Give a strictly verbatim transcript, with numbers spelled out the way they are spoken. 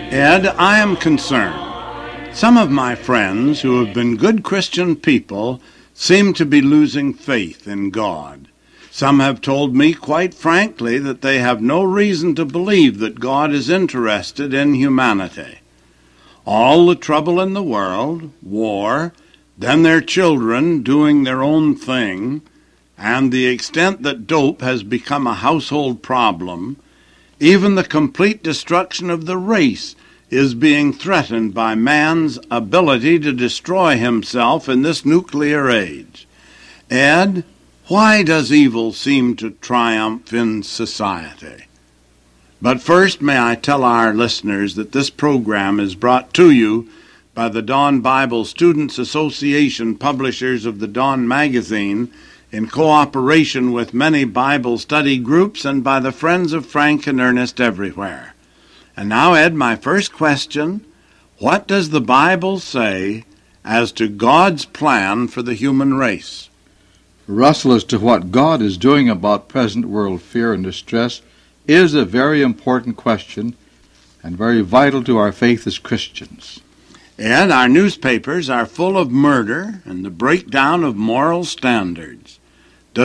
Ed, I am concerned. Some of my friends who have been good Christian people seem to be losing faith in God. Some have told me quite frankly that they have no reason to believe that God is interested in humanity. All the trouble in the world, war, then their children doing their own thing, and the extent that dope has become a household problem, even the complete destruction of the race is being threatened by man's ability to destroy himself in this nuclear age. Ed, why does evil seem to triumph in society? But first, may I tell our listeners that this program is brought to you by the Dawn Bible Students Association, publishers of the Dawn magazine, in cooperation with many Bible study groups and by the Friends of Frank and Ernest everywhere. And now, Ed, my first question, what does the Bible say as to God's plan for the human race? Russell, as to what God is doing about present world fear and distress is a very important question and very vital to our faith as Christians. Ed, our newspapers are full of murder and the breakdown of moral standards.